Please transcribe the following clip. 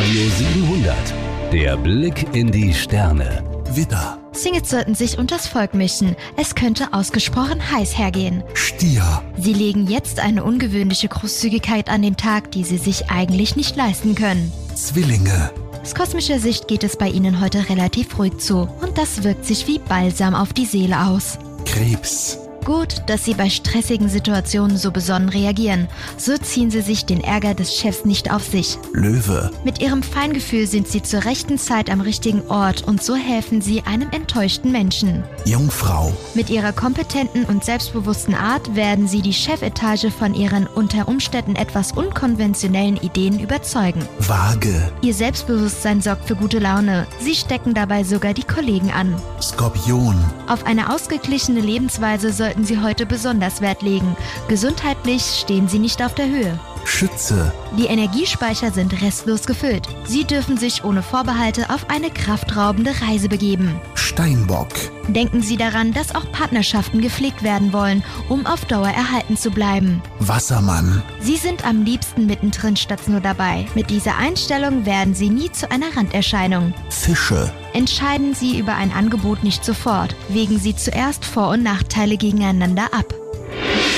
Radio 700. Der Blick in die Sterne. Widder, Singles sollten sich unters Volk mischen. Es könnte ausgesprochen heiß hergehen. Stier, Sie legen jetzt eine ungewöhnliche Großzügigkeit an den Tag, die sie sich eigentlich nicht leisten können. Zwillinge, Aus kosmischer Sicht geht es bei Ihnen heute relativ ruhig zu und das wirkt sich wie Balsam auf die Seele aus. Krebs, Gut, dass Sie bei stressigen Situationen so besonnen reagieren. So ziehen Sie sich den Ärger des Chefs nicht auf sich. Löwe, Mit Ihrem Feingefühl sind Sie zur rechten Zeit am richtigen Ort und so helfen Sie einem enttäuschten Menschen. Jungfrau, Mit Ihrer kompetenten und selbstbewussten Art werden Sie die Chefetage von Ihren unter Umständen etwas unkonventionellen Ideen überzeugen. Waage, Ihr Selbstbewusstsein sorgt für gute Laune. Sie stecken dabei sogar die Kollegen an. Skorpion, Auf eine ausgeglichene Lebensweise sollten Sie heute besonders Wert legen. Gesundheitlich stehen Sie nicht auf der Höhe. Schütze, Die Energiespeicher sind restlos gefüllt. Sie dürfen sich ohne Vorbehalte auf eine kraftraubende Reise begeben. Steinbock, Denken Sie daran, dass auch Partnerschaften gepflegt werden wollen, um auf Dauer erhalten zu bleiben. Wassermann, Sie sind am liebsten mittendrin statt nur dabei. Mit dieser Einstellung werden Sie nie zu einer Randerscheinung. Fische, Entscheiden Sie über ein Angebot nicht sofort. Wägen Sie zuerst Vor- und Nachteile gegeneinander ab.